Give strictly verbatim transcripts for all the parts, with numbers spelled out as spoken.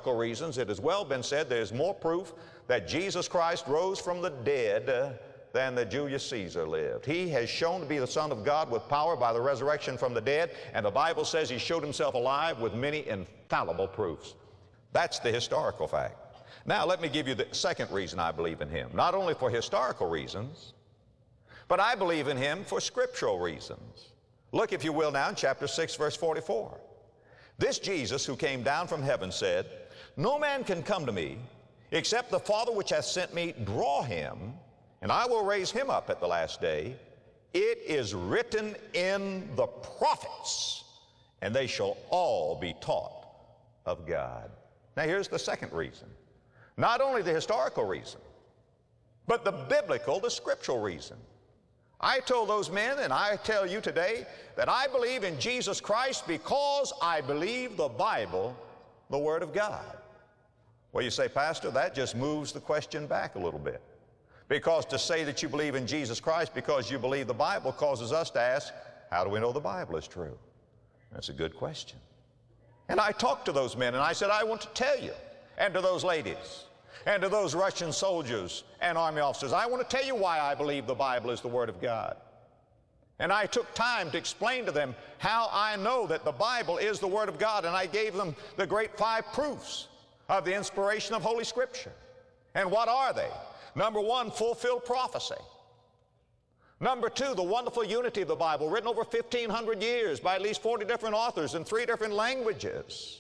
historical reasons, it has well been said there's more proof that Jesus Christ rose from the dead uh, than that Julius Caesar lived. He has shown to be the Son of God with power by the resurrection from the dead, and the Bible says he showed himself alive with many infallible proofs. That's the historical fact. Now let me give you the second reason I believe in him. Not only for historical reasons, but I believe in him for scriptural reasons. Look, if you will, now in chapter six, verse forty-four. This Jesus who came down from heaven said, "No man can come to me except the Father which hath sent me draw him, and I will raise him up at the last day. It is written in the prophets, and they shall all be taught of God." Now here's the second reason. Not only the historical reason, but the biblical, the scriptural reason. I told those men, and I tell you today, that I believe in Jesus Christ because I believe the Bible, the Word of God. Well, you say, Pastor, that just moves the question back a little bit. Because to say that you believe in Jesus Christ because you believe the Bible causes us to ask, how do we know the Bible is true? That's a good question. And I talked to those men, and I said, I want to tell you, and to those ladies, and to those Russian soldiers and army officers, I want to tell you why I believe the Bible is the Word of God. And I took time to explain to them how I know that the Bible is the Word of God, and I gave them the great five proofs of the inspiration of Holy Scripture. And what are they? Number one, fulfilled prophecy. Number two, the wonderful unity of the Bible, written over fifteen hundred years by at least forty different authors in three different languages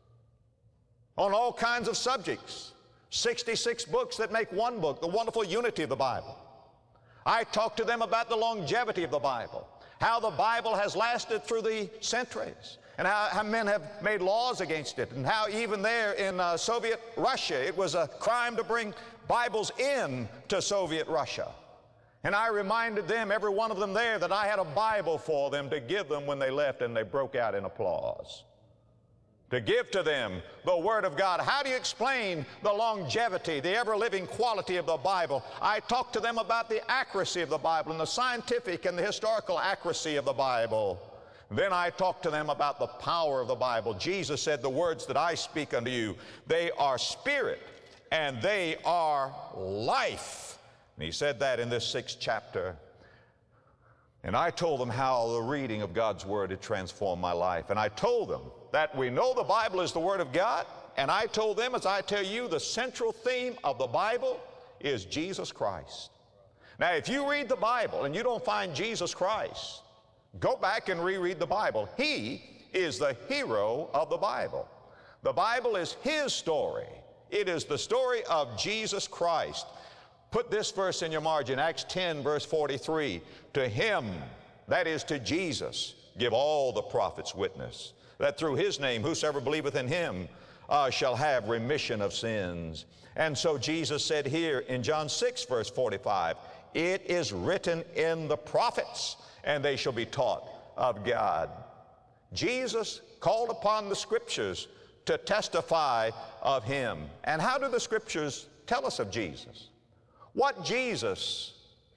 on all kinds of subjects. sixty-six books that make one book, the wonderful unity of the Bible. I talked to them about the longevity of the Bible, how the Bible has lasted through the centuries, and how, how men have made laws against it, and how even there in uh, Soviet Russia, it was a crime to bring Bibles in to Soviet Russia. And I reminded them, every one of them there, that I had a Bible for them to give them when they left, and they broke out in applause. To give to them the Word of God. How do you explain the longevity, the ever-living quality of the Bible? I talked to them about the accuracy of the Bible and the scientific and the historical accuracy of the Bible. Then I talked to them about the power of the Bible. Jesus said, the words that I speak unto you, they are spirit and they are life. And he said that in this sixth chapter. And I told them how the reading of God's Word had transformed my life. And I told them that we know the Bible is the Word of God. And I told them, as I tell you, the central theme of the Bible is Jesus Christ. Now, if you read the Bible and you don't find Jesus Christ, go back and reread the Bible. He is the hero of the Bible. The Bible is His story. It is the story of Jesus Christ. Put this verse in your margin, Acts ten, verse forty-three. To Him, that is to Jesus, give all the prophets witness, that through His name whosoever believeth in Him uh, shall have remission of sins. And so Jesus said here in John six, verse forty-five, it is written in the prophets, and they shall be taught of God. Jesus called upon the Scriptures to testify of Him. And how do the Scriptures tell us of Jesus? What Jesus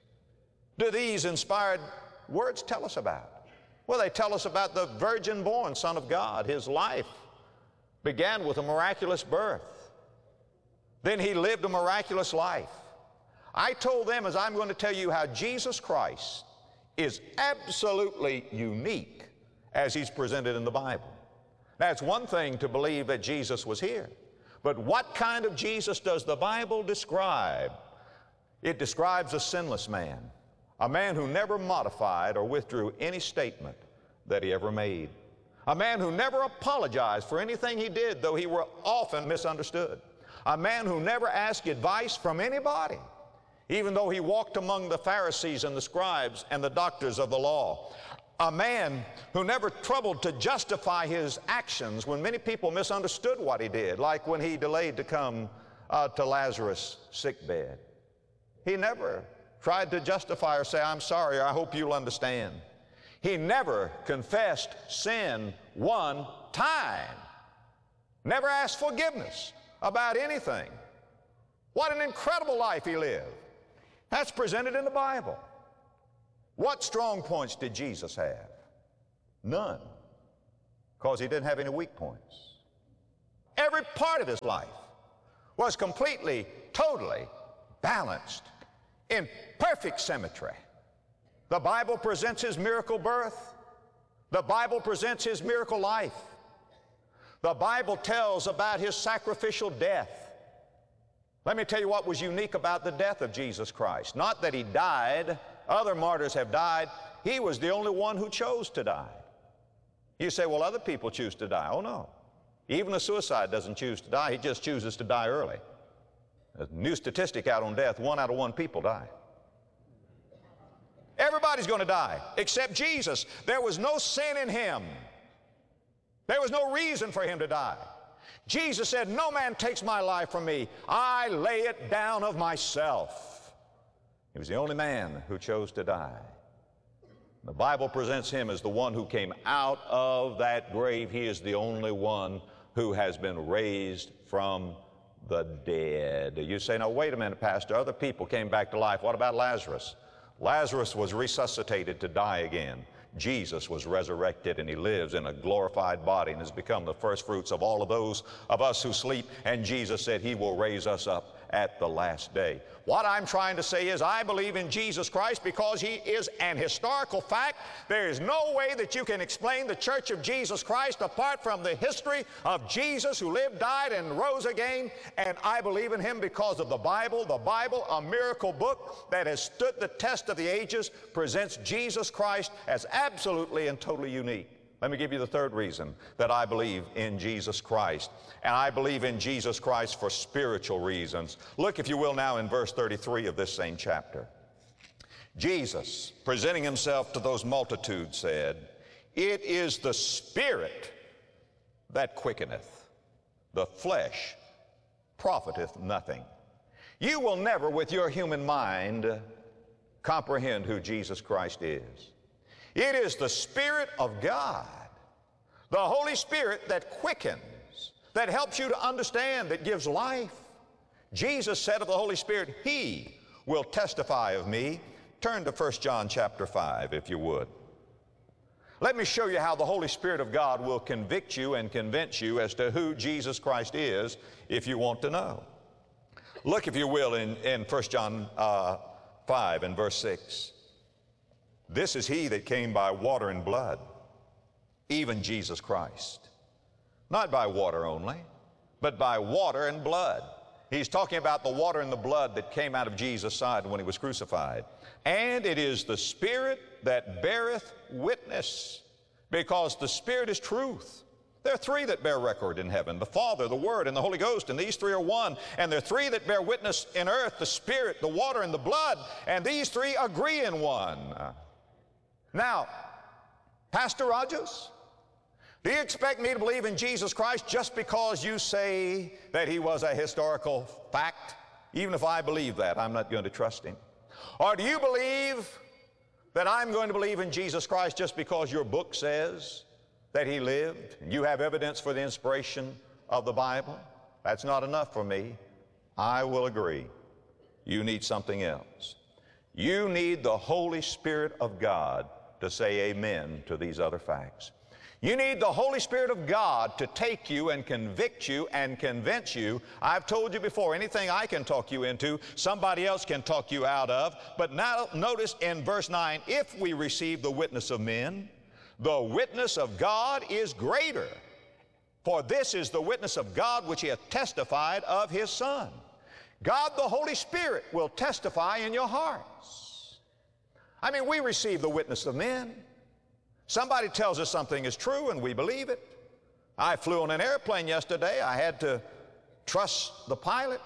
do these inspired words tell us about? Well, they tell us about the virgin-born Son of God. His life began with a miraculous birth. Then He lived a miraculous life. I told them, as I'm going to tell you, how Jesus Christ is absolutely unique as He's presented in the Bible. Now, it's one thing to believe that Jesus was here, but what kind of Jesus does the Bible describe? It describes a sinless man, a man who never modified or withdrew any statement that he ever made, a man who never apologized for anything he did, though he were often misunderstood, a man who never asked advice from anybody, even though he walked among the Pharisees and the scribes and the doctors of the law, a man who never troubled to justify his actions when many people misunderstood what he did, like when he delayed to come uh, to Lazarus' sick bed. He never tried to justify or say, I'm sorry, or I hope you'll understand. He never confessed sin one time. Never asked forgiveness about anything. What an incredible life he lived. That's presented in the Bible. What strong points did Jesus have? None, because He didn't have any weak points. Every part of his life was completely, totally balanced in perfect symmetry. The Bible presents his miracle birth. The Bible presents his miracle life. The Bible tells about his sacrificial death. Let me tell you what was unique about the death of Jesus Christ. Not that he died. Other martyrs have died. He was the only one who chose to die. You say, well, other people choose to die. Oh, no. Even a suicide doesn't choose to die. He just chooses to die early. A new statistic out on death, one out of one people die. Everybody's going to die except Jesus. There was no sin in him. There was no reason for him to die. Jesus said, no man takes my life from me. I lay it down of myself. He was the only man who chose to die. The Bible presents him as the one who came out of that grave. He is the only one who has been raised from the dead. You say, now wait a minute, Pastor, other people came back to life. What about Lazarus? Lazarus was resuscitated to die again. Jesus was resurrected, and he lives in a glorified body and has become the first fruits of all of those of us who sleep. And Jesus said he will raise us up at the last day. What I'm trying to say is I believe in Jesus Christ because he is an historical fact. There is no way that you can explain the Church of Jesus Christ apart from the history of Jesus who lived, died, and rose again. And I believe in him because of the Bible. The Bible, a miracle book that has stood the test of the ages, presents Jesus Christ as absolutely and totally unique. Let me give you the third reason that I believe in Jesus Christ. And I believe in Jesus Christ for spiritual reasons. Look, if you will, now in verse thirty-three of this same chapter. Jesus, presenting himself to those multitudes, said, it is the Spirit that quickeneth, the flesh profiteth nothing. You will never, with your human mind, comprehend who Jesus Christ is. It is the Spirit of God, the Holy Spirit, that quickens, that helps you to understand, that gives life. Jesus said of the Holy Spirit, he will testify of me. Turn to First John chapter five, if you would. Let me show you how the Holy Spirit of God will convict you and convince you as to who Jesus Christ is, if you want to know. Look, if you will, in, in First John uh, five and verse six. This is he that came by water and blood, even Jesus Christ. Not by water only, but by water and blood. He's talking about the water and the blood that came out of Jesus' side when he was crucified. And it is the Spirit that beareth witness, because the Spirit is truth. There are three that bear record in heaven, the Father, the Word, and the Holy Ghost, and these three are one. And there are three that bear witness in earth, the Spirit, the water, and the blood, and these three agree in one. Now, Pastor Rogers, do you expect me to believe in Jesus Christ just because you say that he was a historical fact? Even if I believe that, I'm not going to trust him. Or do you believe that I'm going to believe in Jesus Christ just because your book says that he lived, and you have evidence for the inspiration of the Bible? That's not enough for me. I will agree. You need something else. You need the Holy Spirit of God to say amen to these other facts. You need the Holy Spirit of God to take you and convict you and convince you. I've told you before, anything I can talk you into, somebody else can talk you out of. But now notice in verse nine, if we receive the witness of men, the witness of God is greater. For this is the witness of God which he hath testified of his Son. God the Holy Spirit will testify in your hearts. I mean, we receive the witness of men. Somebody tells us something is true and we believe it. I flew on an airplane yesterday. I had to trust the pilot.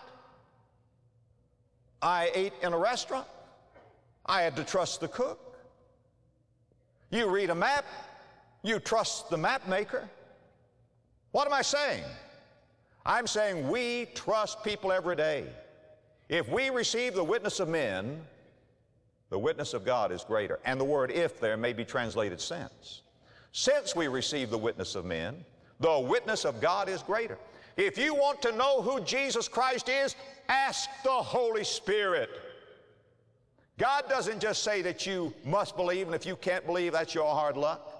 I ate in a restaurant. I had to trust the cook. You read a map, you trust the map maker. What am I saying? I'm saying we trust people every day. If we receive the witness of men, the witness of God is greater. And the word if there may be translated since. Since we receive the witness of men, the witness of God is greater. If you want to know who Jesus Christ is, ask the Holy Spirit. God doesn't just say that you must believe, and if you can't believe, that's your hard luck.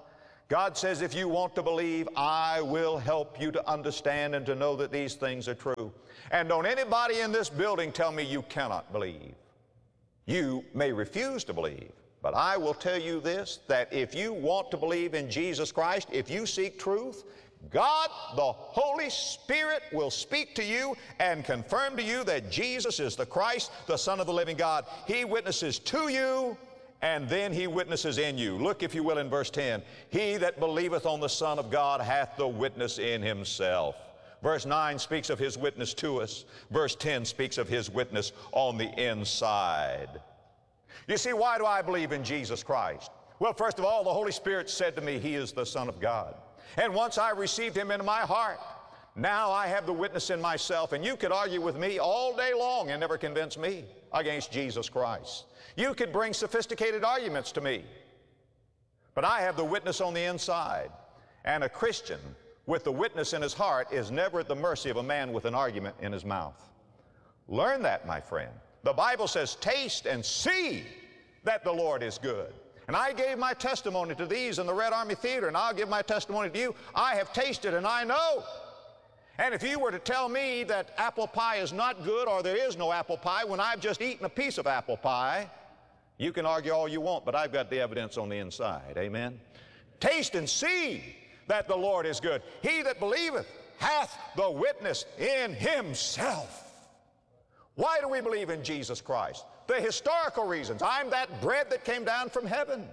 God says, if you want to believe, I will help you to understand and to know that these things are true. And don't anybody in this building tell me you cannot believe. You may refuse to believe, but I will tell you this, that if you want to believe in Jesus Christ, if you seek truth, God, the Holy Spirit, will speak to you and confirm to you that Jesus is the Christ, the Son of the living God. He witnesses to you, and then He witnesses in you. Look, if you will, in verse ten. He that believeth on the Son of God hath the witness in himself. Verse nine speaks of His witness to us. Verse ten speaks of His witness on the inside. You see, why do I believe in Jesus Christ? Well, first of all, the Holy Spirit said to me, He is the Son of God. And once I received Him into my heart, now I have the witness in myself. And you could argue with me all day long and never convince me against Jesus Christ. You could bring sophisticated arguments to me, but I have the witness on the inside. And a Christian with the witness in his heart is never at the mercy of a man with an argument in his mouth. Learn that, my friend. The Bible says, taste and see that the Lord is good. And I gave my testimony to these in the Red Army Theater, and I'll give my testimony to you. I have tasted and I know. And if you were to tell me that apple pie is not good or there is no apple pie when I've just eaten a piece of apple pie, you can argue all you want, but I've got the evidence on the inside. Amen? Taste and see that the Lord is good. He that believeth hath the witness in himself. Why do we believe in Jesus Christ? The historical reasons. I'm that bread that came down from heaven.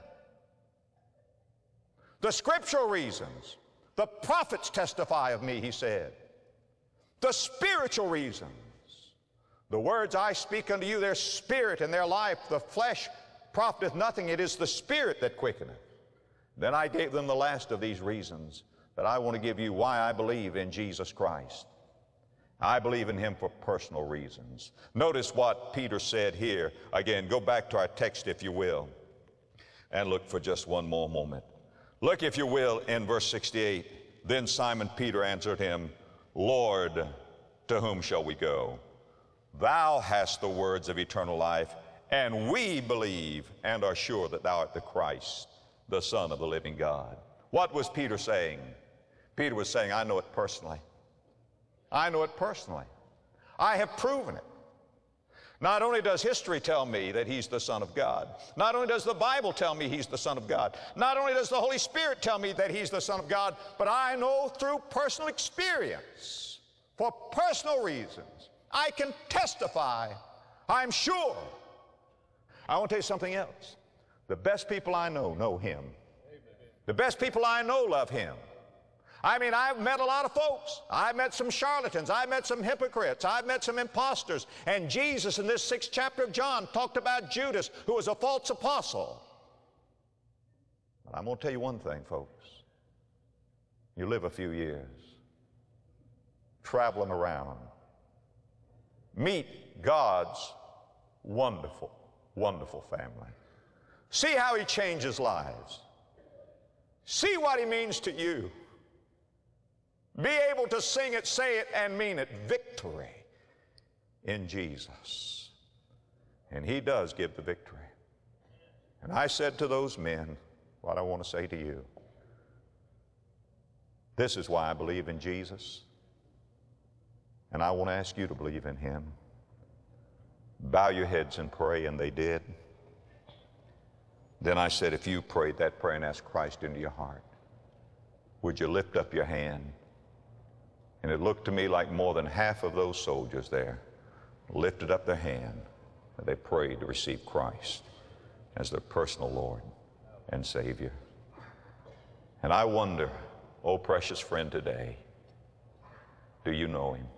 The scriptural reasons. The prophets testify of me, He said. The spiritual reasons. The words I speak unto you, their spirit and their life. The flesh profiteth nothing. It is the Spirit that quickeneth. Then I gave them the last of these reasons, that I want to give you why I believe in Jesus Christ. I believe in Him for personal reasons. Notice what Peter said here. Again, go back to our text, if you will, and look for just one more moment. Look, if you will, in verse sixty-eight. Then Simon Peter answered Him, Lord, to whom shall we go? Thou hast the words of eternal life, and we believe and are sure that Thou art the Christ, the Son of the living God. What was Peter saying? Peter was saying, I know it personally. I know it personally. I have proven it. Not only does history tell me that He's the Son of God, not only does the Bible tell me He's the Son of God, not only does the Holy Spirit tell me that He's the Son of God, but I know through personal experience, for personal reasons, I can testify, I'm sure. I want to tell you something else. The best people I know know Him. The best people I know love Him. I mean, I've met a lot of folks. I've met some charlatans. I've met some hypocrites. I've met some imposters. And Jesus, in this sixth chapter of John, talked about Judas, who was a false apostle. But I'm going to tell you one thing, folks. You live a few years, traveling around, meet God's wonderful, wonderful family. See how He changes lives. See what He means to you. Be able to sing it, say it, and mean it. Victory in Jesus. And He does give the victory. And I said to those men what I want to say to you. This is why I believe in Jesus. And I want to ask you to believe in Him. Bow your heads and pray, and they did. Then I said, if you prayed that prayer and asked Christ into your heart, would you lift up your hand? And it looked to me like more than half of those soldiers there lifted up their hand and they prayed to receive Christ as their personal Lord and Savior. And I wonder, oh precious friend today, do you know Him?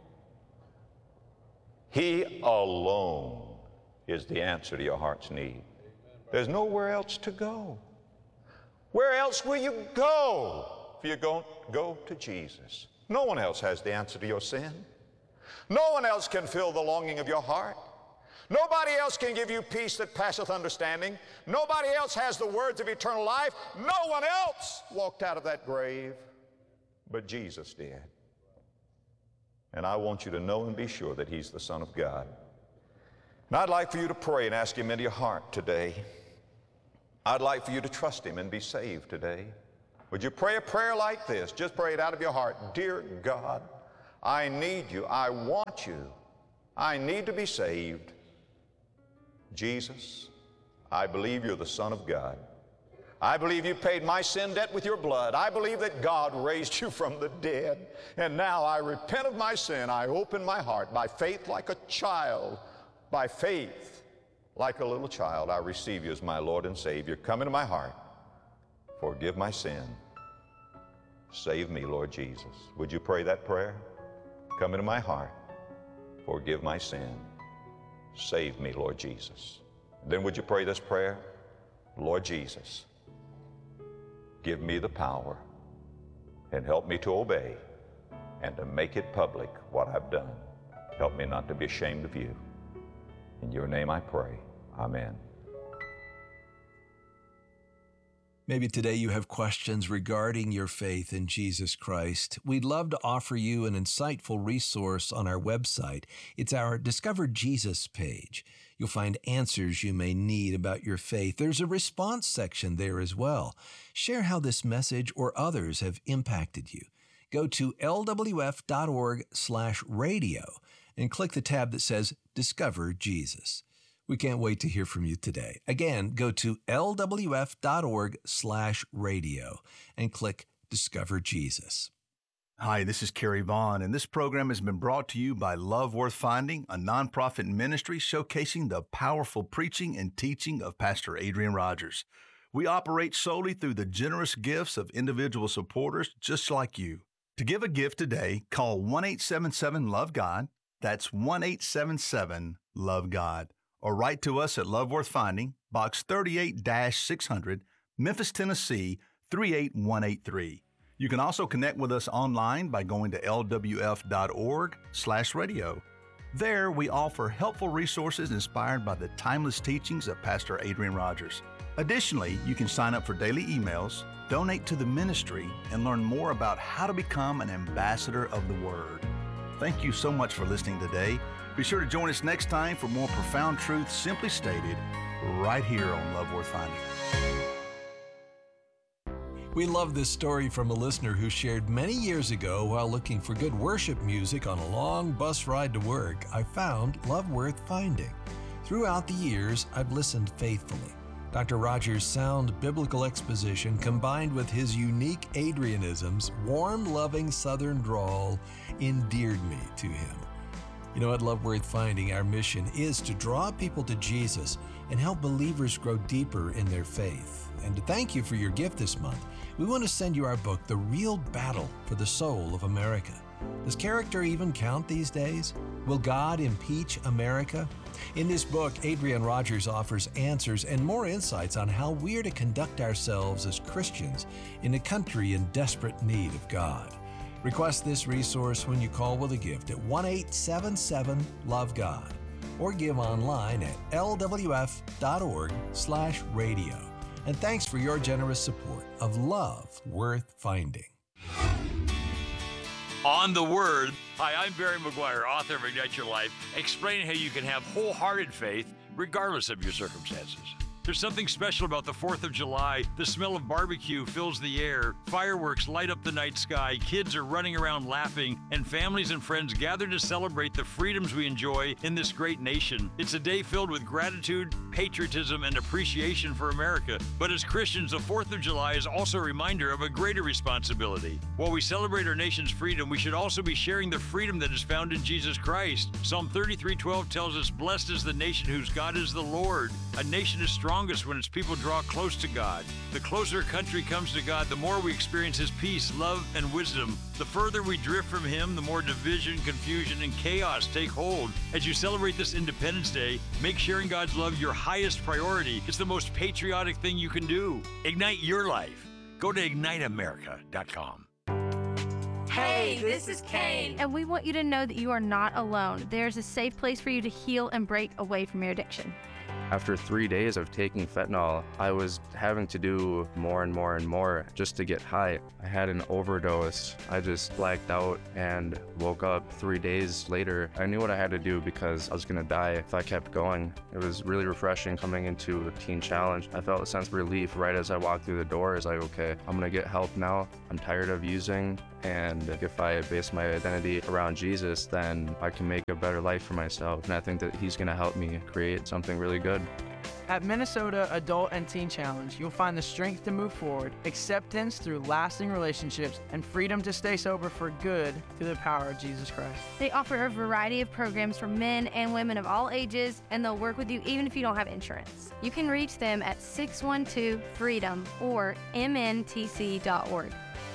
He alone is the answer to your heart's need. There's nowhere else to go. Where else will you go if you don't go to Jesus? No one else has the answer to your sin. No one else can fill the longing of your heart. Nobody else can give you peace that passeth understanding. Nobody else has the words of eternal life. No one else walked out of that grave, but Jesus did. And I want you to know and be sure that He's the Son of God. And I'd like for you to pray and ask Him into your heart today. I'd like for you to trust Him and be saved today. Would you pray a prayer like this? Just pray it out of your heart. Dear God, I need you. I want you. I need to be saved. Jesus, I believe you're the Son of God. I believe you paid my sin debt with your blood. I believe that God raised you from the dead. And now I repent of my sin. I open my heart by faith like a child. By faith like a little child, I receive you as my Lord and Savior. Come into my heart. Forgive my sin. Save me, Lord Jesus. Would you pray that prayer? Come into my heart. Forgive my sin. Save me, Lord Jesus. Then would you pray this prayer? Lord Jesus, give me the power and help me to obey and to make it public what I've done. Help me not to be ashamed of you. In your name I pray. Amen. Maybe today you have questions regarding your faith in Jesus Christ. We'd love to offer you an insightful resource on our website. It's our Discover Jesus page. You'll find answers you may need about your faith. There's a response section there as well. Share how this message or others have impacted you. Go to lwf.org slash radio and click the tab that says Discover Jesus. We can't wait to hear from you today. Again, go to lwf.org slash radio and click Discover Jesus. Hi, this is Kerry Vaughn, and this program has been brought to you by Love Worth Finding, a nonprofit ministry showcasing the powerful preaching and teaching of Pastor Adrian Rogers. We operate solely through the generous gifts of individual supporters just like you. To give a gift today, call one eight seven seven love God. That's one eight seven seven love God. Or write to us at Love Worth Finding, Box thirty-eight six hundred, Memphis, Tennessee, three eight one eight three. You can also connect with us online by going to lwf.org slash radio. There, we offer helpful resources inspired by the timeless teachings of Pastor Adrian Rogers. Additionally, you can sign up for daily emails, donate to the ministry, and learn more about how to become an ambassador of the Word. Thank you so much for listening today. Be sure to join us next time for more profound truths simply stated right here on Love Worth Finding. We love this story from a listener who shared many years ago while looking for good worship music on a long bus ride to work. I found Love Worth Finding. Throughout the years, I've listened faithfully. Doctor Rogers' sound biblical exposition combined with his unique Adrianisms, warm, loving Southern drawl endeared me to him. You know, at Love Worth Finding, our mission is to draw people to Jesus and help believers grow deeper in their faith. And to thank you for your gift this month, we want to send you our book, The Real Battle for the Soul of America. Does character even count these days? Will God impeach America? In this book, Adrian Rogers offers answers and more insights on how we're to conduct ourselves as Christians in a country in desperate need of God. Request this resource when you call with a gift at one eight seven seven love God or give online at lwf.org slash radio. And thanks for your generous support of Love Worth Finding. On the Word. Hi, I'm Barry McGuire, author of Ignite Your Life, explaining how you can have wholehearted faith regardless of your circumstances. There's something special about the fourth of July. The smell of barbecue fills the air, fireworks light up the night sky, kids are running around laughing, and families and friends gather to celebrate the freedoms we enjoy in this great nation. It's a day filled with gratitude, patriotism, and appreciation for America. But as Christians, the fourth of July is also a reminder of a greater responsibility. While we celebrate our nation's freedom, we should also be sharing the freedom that is found in Jesus Christ. Psalm thirty-three twelve tells us, "Blessed is the nation whose God is the Lord." A nation is strong when its people draw close to God. The closer a country comes to God, the more we experience His peace, love, and wisdom. The further we drift from Him, the more division, confusion, and chaos take hold. As you celebrate this Independence Day, make sharing God's love your highest priority. It's the most patriotic thing you can do. Ignite your life. Go to ignite america dot com. Hey, this is Kane. And we want you to know that you are not alone. There's a safe place for you to heal and break away from your addiction. After three days of taking fentanyl, I was having to do more and more and more just to get high. I had an overdose. I just blacked out and woke up three days later. I knew what I had to do because I was gonna die if I kept going. It was really refreshing coming into a teen challenge. I felt a sense of relief right as I walked through the door. It's like, okay, I'm gonna get help now. I'm tired of using, and if I base my identity around Jesus, then I can make a better life for myself. And I think that he's gonna help me create something really good. At Minnesota Adult and Teen Challenge, you'll find the strength to move forward, acceptance through lasting relationships, and freedom to stay sober for good through the power of Jesus Christ. They offer a variety of programs for men and women of all ages, and they'll work with you even if you don't have insurance. You can reach them at six one two freedom or m n t c dot org.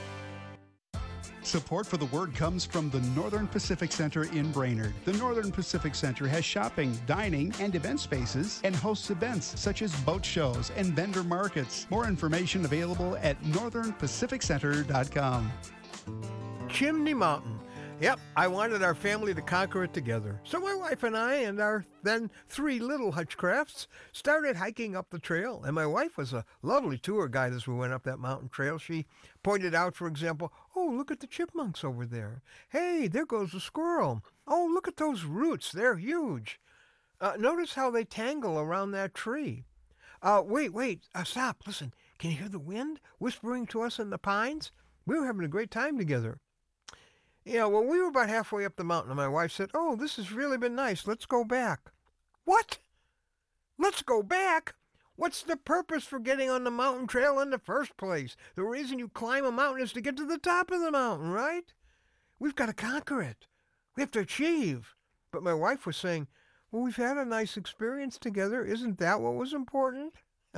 Support for the Word comes from the Northern Pacific Center in Brainerd. The Northern Pacific Center has shopping, dining, and event spaces and hosts events such as boat shows and vendor markets. More information available at northern pacific center dot com. Chimney Mountain. Yep, I wanted our family to conquer it together. So my wife and I and our then three little Hutchcrafts started hiking up the trail. And my wife was a lovely tour guide as we went up that mountain trail. She pointed out, for example, oh, look at the chipmunks over there. Hey, there goes a squirrel. Oh, look at those roots. They're huge. Uh, notice how they tangle around that tree. Uh, wait, wait, uh, stop. Listen, can you hear the wind whispering to us in the pines? We were having a great time together. Yeah, well, we were about halfway up the mountain, and my wife said, oh, this has really been nice. Let's go back. What? Let's go back? What's the purpose for getting on the mountain trail in the first place? The reason you climb a mountain is to get to the top of the mountain, right? We've got to conquer it. We have to achieve. But my wife was saying, well, we've had a nice experience together. Isn't that what was important?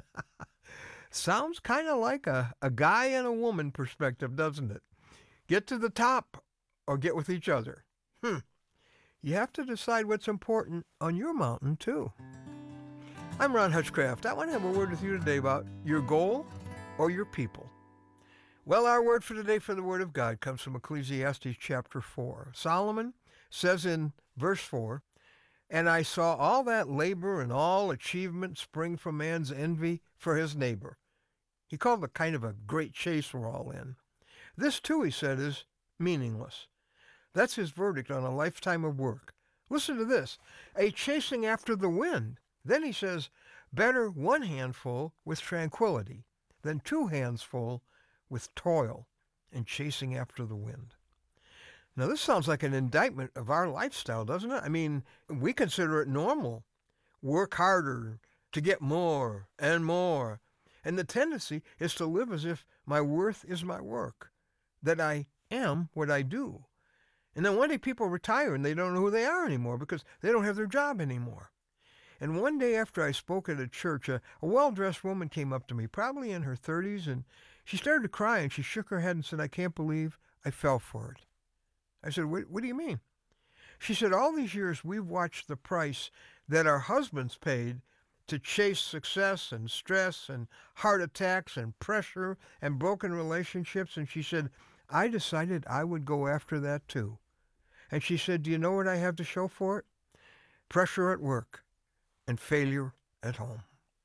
Sounds kind of like a, a guy and a woman perspective, doesn't it? Get to the top or get with each other. Hmm. You have to decide what's important on your mountain, too. I'm Ron Hutchcraft. I want to have a word with you today about your goal or your people. Well, our word for today from the Word of God comes from Ecclesiastes chapter four. Solomon says in verse four, and I saw all that labor and all achievement spring from man's envy for his neighbor. He called it kind of a great chase we're all in. This, too, he said, is meaningless. That's his verdict on a lifetime of work. Listen to this, a chasing after the wind. Then he says, better one handful with tranquility than two hands full with toil and chasing after the wind. Now, this sounds like an indictment of our lifestyle, doesn't it? I mean, we consider it normal. Work harder to get more and more. And the tendency is to live as if my worth is my work, that I am what I do. And then one day people retire and they don't know who they are anymore because they don't have their job anymore. And one day after I spoke at a church, a, a well-dressed woman came up to me, probably in her thirties, and she started to cry and she shook her head and said, I can't believe I fell for it. I said, what, what do you mean? She said, all these years we've watched the price that our husbands paid to chase success and stress and heart attacks and pressure and broken relationships. And she said, I decided I would go after that too. And she said, do you know what I have to show for it? Pressure at work and failure at home.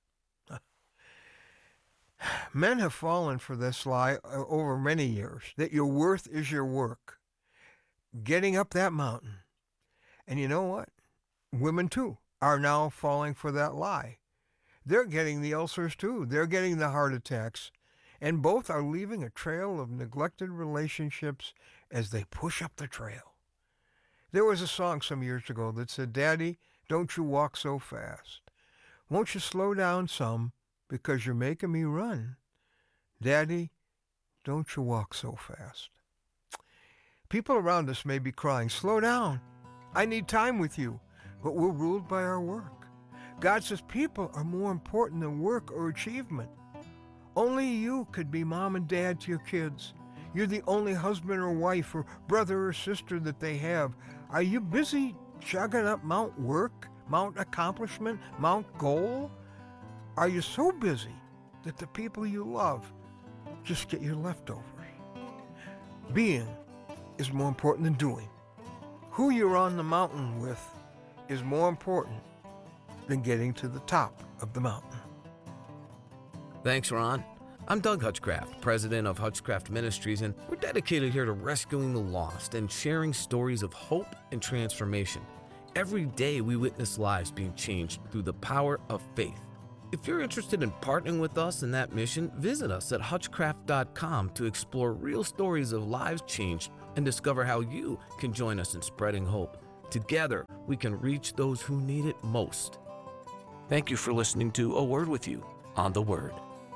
Men have fallen for this lie over many years, that your worth is your work. Getting up that mountain. And you know what? Women too are now falling for that lie. They're getting the ulcers too. They're getting the heart attacks. And both are leaving a trail of neglected relationships as they push up the trail. There was a song some years ago that said, Daddy, don't you walk so fast. Won't you slow down some because you're making me run? Daddy, don't you walk so fast. People around us may be crying, slow down. I need time with you. But we're ruled by our work. God says people are more important than work or achievement. Only you could be mom and dad to your kids. You're the only husband or wife or brother or sister that they have. Are you busy chugging up Mount Work, Mount Accomplishment, Mount Goal? Are you so busy that the people you love just get your leftovers? Being is more important than doing. Who you're on the mountain with is more important than getting to the top of the mountain. Thanks, Ron. I'm Doug Hutchcraft, president of Hutchcraft Ministries, and we're dedicated here to rescuing the lost and sharing stories of hope and transformation. Every day we witness lives being changed through the power of faith. If you're interested in partnering with us in that mission, visit us at hutchcraft dot com to explore real stories of lives changed and discover how you can join us in spreading hope. Together, we can reach those who need it most. Thank you for listening to A Word With You on The Word.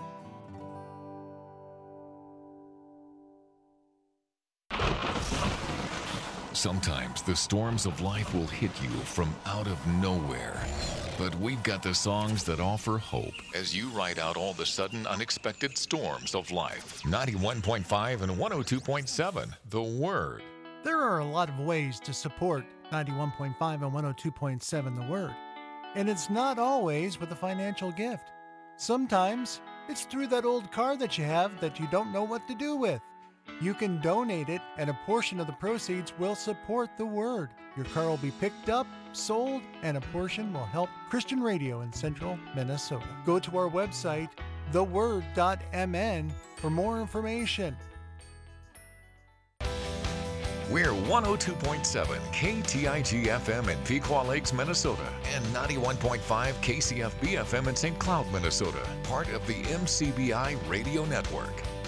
Sometimes the storms of life will hit you from out of nowhere. But we've got the songs that offer hope as you ride out all the sudden unexpected storms of life. ninety-one point five and one oh two point seven, The Word. There are a lot of ways to support ninety-one point five and one oh two point seven The Word. And it's not always with a financial gift. Sometimes it's through that old car that you have that you don't know what to do with. You can donate it, and a portion of the proceeds will support the Word. Your car will be picked up, sold, and a portion will help Christian radio in central Minnesota. Go to our website, the word dot m n, for more information. We're one oh two point seven K T I G F M in Pequot Lakes, Minnesota, and ninety-one point five K C F B F M in Saint Cloud, Minnesota, part of the M C B I Radio Network.